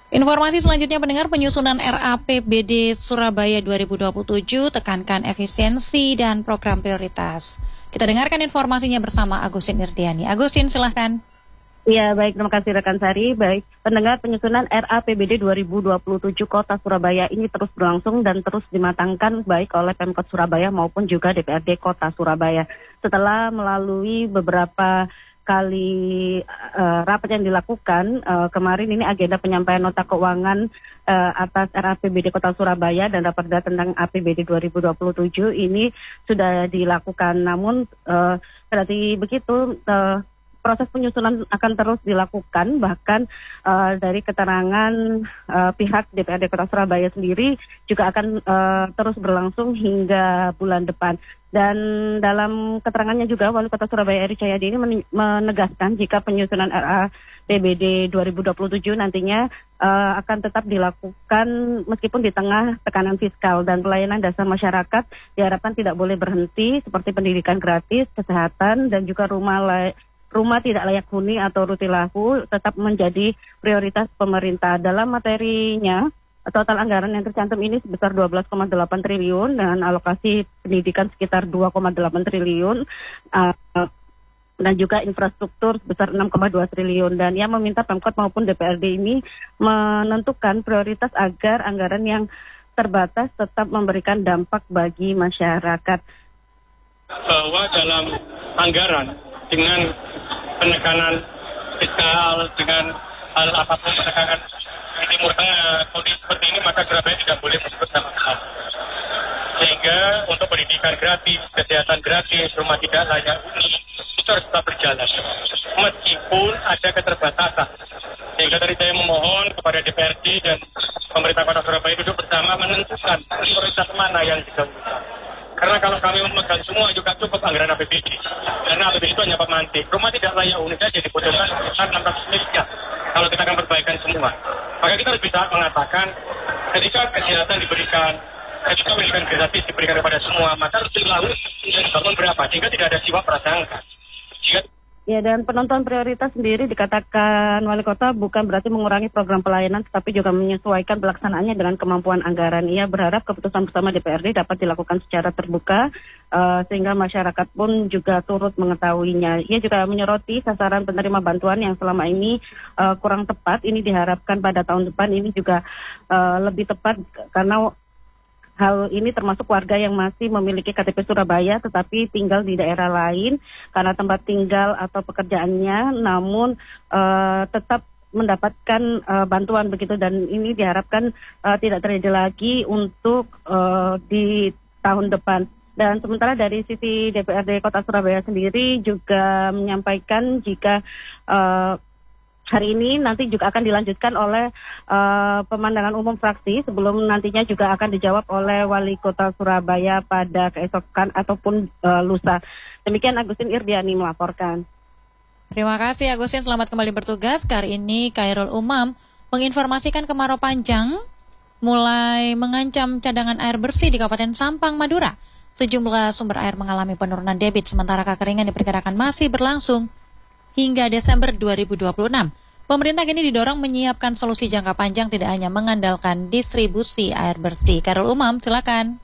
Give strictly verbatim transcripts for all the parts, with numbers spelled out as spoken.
Informasi selanjutnya pendengar, penyusunan R A P B D Surabaya dua ribu dua puluh tujuh, tekankan efisiensi dan program prioritas. Kita dengarkan informasinya bersama Agustin Irdiani. Agustin, silahkan. Ya, baik, terima kasih rekan Sari. Baik, pendengar, penyusunan R A P B D dua ribu dua puluh tujuh Kota Surabaya ini terus berlangsung dan terus dimatangkan baik oleh Pemkot Surabaya maupun juga D P R D Kota Surabaya. Setelah melalui beberapa kali uh, rapat yang dilakukan, uh, kemarin ini agenda penyampaian nota keuangan uh, atas R A P B D Kota Surabaya dan raperda tentang A P B D dua ribu dua puluh tujuh ini sudah dilakukan. Namun uh, berarti begitu, uh, proses penyusunan akan terus dilakukan, bahkan uh, dari keterangan uh, pihak D P R D Kota Surabaya sendiri juga akan uh, terus berlangsung hingga bulan depan. Dan dalam keterangannya juga Wali Kota Surabaya Eri Cahyadi ini menegaskan jika penyusunan R A P B D dua ribu dua puluh tujuh nantinya uh, akan tetap dilakukan meskipun di tengah tekanan fiskal, dan pelayanan dasar masyarakat diharapkan tidak boleh berhenti seperti pendidikan gratis, kesehatan, dan juga rumah layak rumah tidak layak huni atau rutilahu tetap menjadi prioritas pemerintah. Dalam materinya, total anggaran yang tercantum ini sebesar dua belas koma delapan triliun dan alokasi pendidikan sekitar dua koma delapan triliun uh, dan juga infrastruktur sebesar enam koma dua triliun. Dan ia meminta Pemkot maupun D P R D ini menentukan prioritas agar anggaran yang terbatas tetap memberikan dampak bagi masyarakat. Bahwa dalam anggaran dengan penekanan fiskal, dengan hal apapun penekanan di Timur Tengah, kondisi seperti ini, maka Surabaya tidak boleh disebut sama sekali. Sehingga untuk pendidikan gratis, kesehatan gratis, rumah tidak layak huni, itu harus tetap berjalan. Meskipun ada keterbatasan. Sehingga tadi saya memohon kepada D P R D dan pemerintah Kota Surabaya duduk bersama menentukan prioritas mana yang didahulukan. Karena kalau kami memegang semua juga cukup anggaran A P B D. Karena A P B D itu hanya pemantik. Rumah tidak layak huni saja dibutuhkan sekitar enam ratus miliar. Kalau kita akan perbaikan semua. Maka kita harus bisa mengatakan ketika kesehatan diberikan, ketika pendidikan gratis diberikan kepada semua, maka harus dilakukan dan dibangun berapa. Sehingga tidak ada jiwa prasangka. Jika Ya, dan penonton prioritas sendiri dikatakan Wali Kota bukan berarti mengurangi program pelayanan, tetapi juga menyesuaikan pelaksanaannya dengan kemampuan anggaran. Ia berharap keputusan bersama D P R D dapat dilakukan secara terbuka, uh, sehingga masyarakat pun juga turut mengetahuinya. Ia juga menyoroti sasaran penerima bantuan yang selama ini uh, kurang tepat. Ini diharapkan pada tahun depan ini juga uh, lebih tepat, karena hal ini termasuk warga yang masih memiliki K T P Surabaya tetapi tinggal di daerah lain karena tempat tinggal atau pekerjaannya, namun uh, tetap mendapatkan uh, bantuan begitu, dan ini diharapkan uh, tidak terjadi lagi untuk uh, di tahun depan. Dan sementara dari sisi D P R D Kota Surabaya sendiri juga menyampaikan jika uh, hari ini nanti juga akan dilanjutkan oleh uh, pemandangan umum fraksi sebelum nantinya juga akan dijawab oleh Wali Kota Surabaya pada keesokan ataupun uh, lusa. Demikian Agustin Irdiani melaporkan. Terima kasih Agustin, selamat kembali bertugas. Kali ini Khairul Umam menginformasikan kemarau panjang mulai mengancam cadangan air bersih di Kabupaten Sampang, Madura. Sejumlah sumber air mengalami penurunan debit, sementara kekeringan diperkirakan masih berlangsung hingga Desember dua ribu dua puluh enam. Pemerintah kini didorong menyiapkan solusi jangka panjang tidak hanya mengandalkan distribusi air bersih. Khairul Umam, silakan.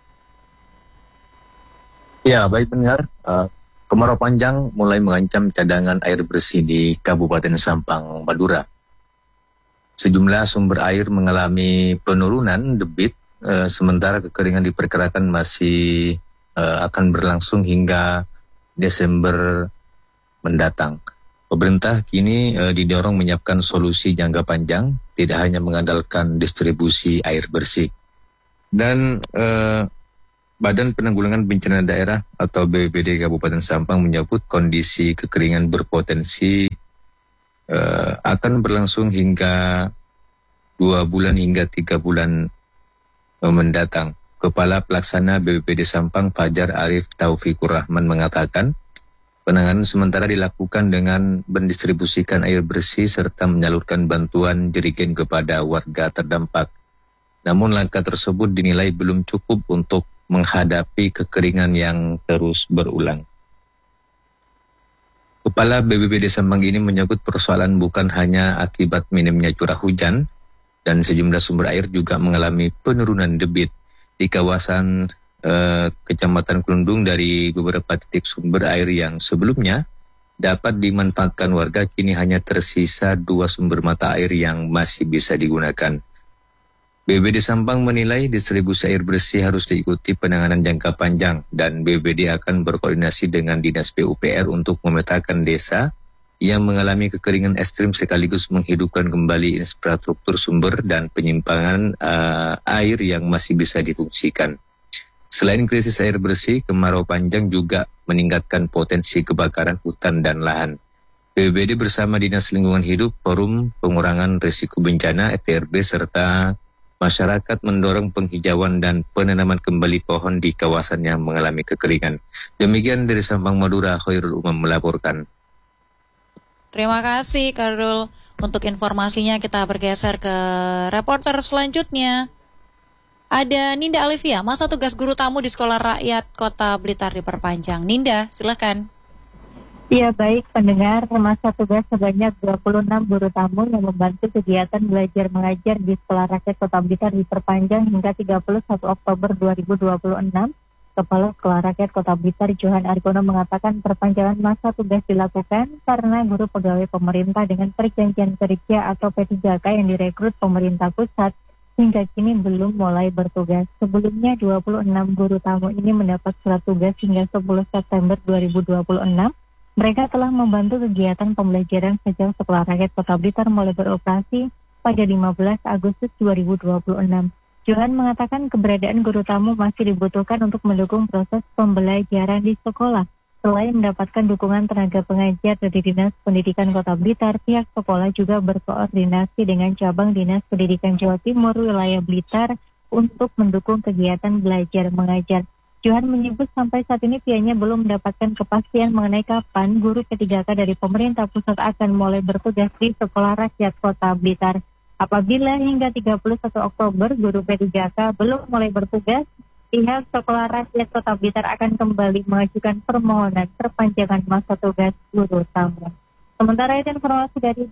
Ya, baik pendengar. Uh, kemarau panjang mulai mengancam cadangan air bersih di Kabupaten Sampang, Madura. Sejumlah sumber air mengalami penurunan debit, uh, sementara kekeringan diperkirakan masih uh, akan berlangsung hingga Desember mendatang. Pemerintah kini e, didorong menyiapkan solusi jangka panjang, tidak hanya mengandalkan distribusi air bersih. Dan e, Badan Penanggulangan Bencana Daerah atau B P B D Kabupaten Sampang menyebut kondisi kekeringan berpotensi e, akan berlangsung hingga dua bulan hingga tiga bulan e, mendatang. Kepala Pelaksana B P B D Sampang Fajar Arif Taufikur Rahman mengatakan, penanganan sementara dilakukan dengan mendistribusikan air bersih serta menyalurkan bantuan jerigen kepada warga terdampak. Namun langkah tersebut dinilai belum cukup untuk menghadapi kekeringan yang terus berulang. Kepala B P B D Sampang ini menyebut persoalan bukan hanya akibat minimnya curah hujan, dan sejumlah sumber air juga mengalami penurunan debit. Di kawasan eh, Kecamatan Kelundung, dari beberapa titik sumber air yang sebelumnya dapat dimanfaatkan warga, kini hanya tersisa dua sumber mata air yang masih bisa digunakan. B P B D Sampang menilai distribusi air bersih harus diikuti penanganan jangka panjang, dan B P B D akan berkoordinasi dengan Dinas P U P R untuk memetakan desa yang mengalami kekeringan ekstrim sekaligus menghidupkan kembali infrastruktur sumber dan penyimpangan uh, air yang masih bisa difungsikan. Selain krisis air bersih, kemarau panjang juga meningkatkan potensi kebakaran hutan dan lahan. B P B D bersama Dinas Lingkungan Hidup, Forum Pengurangan Risiko Bencana F R B serta masyarakat mendorong penghijauan dan penanaman kembali pohon di kawasan yang mengalami kekeringan. Demikian dari Sampang Madura, Khairul Umam melaporkan. Terima kasih Karul untuk informasinya. Kita bergeser ke reporter selanjutnya. Ada Ninda Alivia, masa tugas guru tamu di Sekolah Rakyat Kota Blitar diperpanjang. Ninda, silakan. Ya, baik pendengar, masa tugas sebanyak dua puluh enam guru tamu yang membantu kegiatan belajar mengajar di Sekolah Rakyat Kota Blitar diperpanjang hingga tiga puluh satu Oktober dua ribu dua puluh enam. Kepala Sekolah Rakyat Kota Blitar, Johan Argono, mengatakan perpanjangan masa tugas dilakukan karena guru pegawai pemerintah dengan perjanjian kerja atau P tiga K yang direkrut pemerintah pusat hingga kini belum mulai bertugas. Sebelumnya dua puluh enam guru tamu ini mendapat surat tugas hingga sepuluh September dua ribu dua puluh enam. Mereka telah membantu kegiatan pembelajaran sejak Sekolah Rakyat Kota Blitar mulai beroperasi pada lima belas Agustus dua ribu dua puluh enam. Johan mengatakan keberadaan guru tamu masih dibutuhkan untuk mendukung proses pembelajaran di sekolah. Selain mendapatkan dukungan tenaga pengajar dari Dinas Pendidikan Kota Blitar, pihak sekolah juga berkoordinasi dengan cabang Dinas Pendidikan Jawa Timur wilayah Blitar untuk mendukung kegiatan belajar mengajar. Johan menyebut sampai saat ini pihaknya belum mendapatkan kepastian mengenai kapan guru P tiga K dari pemerintah pusat akan mulai bertugas di Sekolah Rakyat Kota Blitar. Apabila hingga tiga puluh satu Oktober guru P tiga K belum mulai bertugas, pihak Sekolah Rakyat Kota Blitar akan kembali mengajukan permohonan perpanjangan masa tugas guru tamu. Sementara itu informasi dari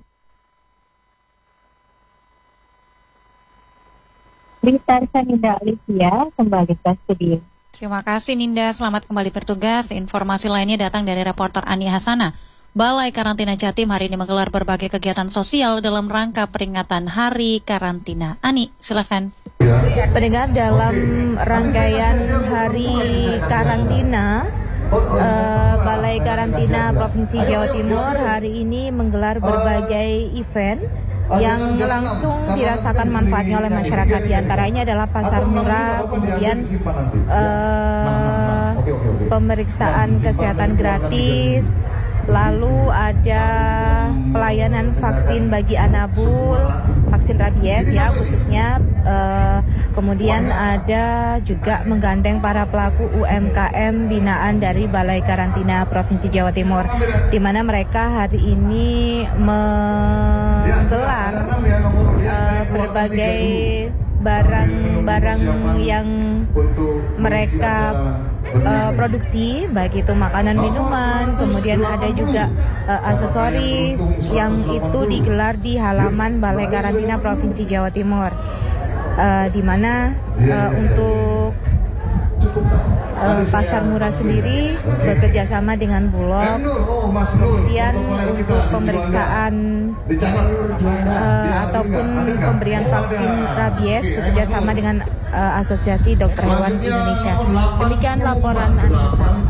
Blitar, Ninda Alivia kembali ke studio. Terima kasih Ninda, selamat kembali bertugas. Informasi lainnya datang dari reporter Ani Hasana. Balai Karantina Jatim hari ini menggelar berbagai kegiatan sosial dalam rangka peringatan Hari Karantina. Ani, silakan. Pendengar, dalam rangkaian Hari Karantina, eh, Balai Karantina Provinsi Jawa Timur hari ini menggelar berbagai event yang langsung dirasakan manfaatnya oleh masyarakat. Di antaranya adalah pasar murah, kemudian eh, pemeriksaan kesehatan gratis, lalu ada pelayanan vaksin bagi anabul, vaksin rabies ya khususnya. Uh, kemudian ada juga menggandeng para pelaku U M K M binaan dari Balai Karantina Provinsi Jawa Timur, di mana mereka hari ini menggelar uh, berbagai barang-barang yang mereka Uh, produksi, baik itu makanan minuman, kemudian ada juga uh, aksesoris yang itu digelar di halaman Balai Karantina Provinsi Jawa Timur, uh, di mana uh, untuk uh, pasar murah sendiri bekerja sama dengan Bulog, kemudian untuk pemeriksaan uh, ataupun pemberian vaksin rabies bekerja sama dengan uh, Asosiasi Dokter Hewan Indonesia. Demikian laporan Ani Hasan.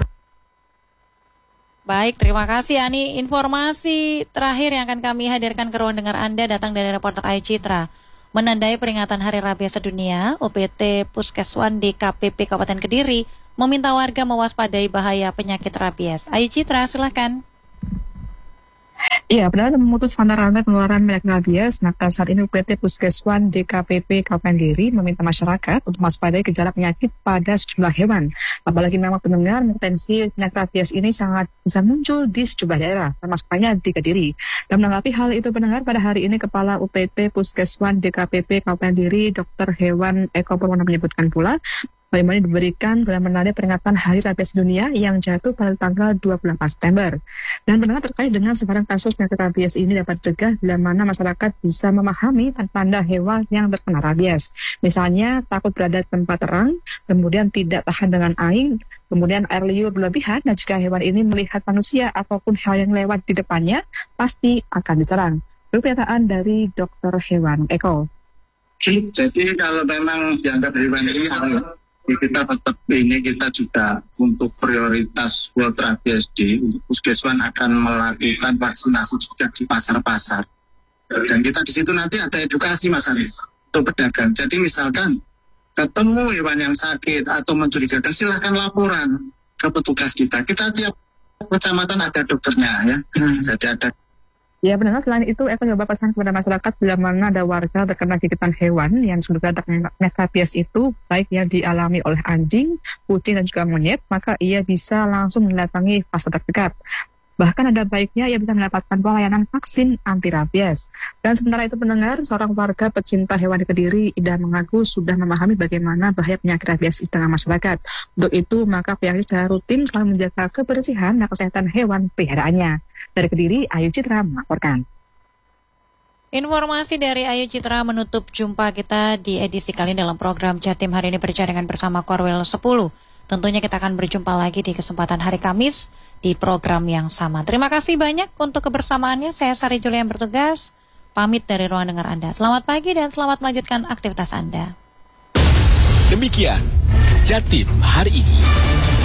Baik, terima kasih Ani. Informasi terakhir yang akan kami hadirkan ke ruang dengar Anda datang dari reporter Ayu Citra. Menandai peringatan Hari Rabies Sedunia, U P T Puskeswan D K P P Kabupaten Kediri meminta warga mewaspadai bahaya penyakit rabies. Ayu Citra, silakan. Iya, padahal memutus rantai-rantai penularan penyakit rabies, maka saat ini U P T Puskeswan D K P P Kabupaten Kediri meminta masyarakat untuk mewaspadai gejala penyakit pada sejumlah hewan. Apalagi memang pendengar, potensi penyakit rabies ini sangat bisa muncul di sejumlah daerah, termasuk banyak di Kediri. Dan menanggapi hal itu pendengar, pada hari ini Kepala U P T Puskeswan D K P P Kabupaten Kediri, Dokter Hewan Eko Purwono menyebutkan pula Pengumuman ini diberikan dalam menandai peringatan Hari Rabies Dunia yang jatuh pada tanggal dua puluh delapan September. Dan pendengar, terkait dengan sebaran kasus penyakit rabies ini dapat dicegah bila mana masyarakat bisa memahami tanda hewan yang terkena rabies. Misalnya takut berada di tempat terang, kemudian tidak tahan dengan air, kemudian air liur berlebihan, dan jika hewan ini melihat manusia ataupun hal yang lewat di depannya, pasti akan diserang. Pernyataan dari dokter hewan Eko. Jadi kalau memang dianggap hewan ini kita tetap ini kita juga untuk prioritas World Rabies Day untuk Puskeswan akan melakukan vaksinasi juga di pasar-pasar. Dan kita di situ nanti ada edukasi Mas Aris untuk pedagang. Jadi misalkan ketemu hewan yang sakit atau mencurigakan, silahkan laporan ke petugas kita. Kita tiap kecamatan ada dokternya ya. Hmm. Jadi ada. Ya benar, selain itu Eko juga pesan kepada masyarakat bila mana ada warga terkena gigitan hewan yang sudah terkena rabies itu, baik yang dialami oleh anjing, kucing dan juga monyet, maka ia bisa langsung mendatangi fase terdekat. Bahkan ada baiknya ia bisa mendapatkan pelayanan vaksin anti rabies. Dan sementara itu pendengar, seorang warga pecinta hewan di Kediri, Ida mengaku sudah memahami bagaimana bahaya penyakit rabies di tengah masyarakat. Untuk itu, maka pihaknya secara rutin selalu menjaga kebersihan dan kesehatan hewan peliharaannya. Dari Kediri, Ayu Citra melaporkan. Informasi dari Ayu Citra menutup jumpa kita di edisi kali ini dalam program Jatim hari ini berjaringan bersama Korwil sepuluh. Tentunya kita akan berjumpa lagi di kesempatan hari Kamis di program yang sama. Terima kasih banyak untuk kebersamaannya. Saya Sari Julia yang bertugas. Pamit dari ruang dengar Anda. Selamat pagi dan selamat melanjutkan aktivitas Anda. Demikian Jatim hari ini.